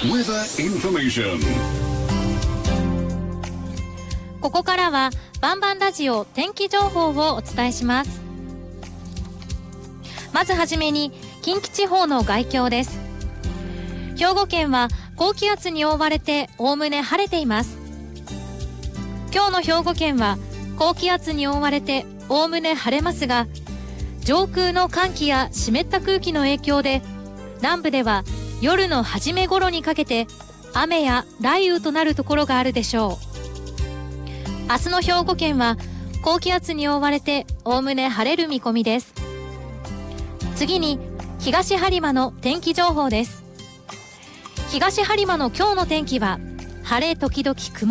Weather information. ここからはバンバンラジオ天気情報をお伝えします。まずはじめに近畿地方の概況です。兵庫県は高気圧に覆われておおむね晴れています。今日の兵庫県は高気圧に覆われておおむね晴れますが、上空の寒気や湿った空気の影響で南部では夜の初め頃にかけて雨や雷雨となるところがあるでしょう。明日の兵庫県は高気圧に覆われておおむね晴れる見込みです。次に東播磨の天気情報です。東播磨の今日の天気は晴れ時々曇り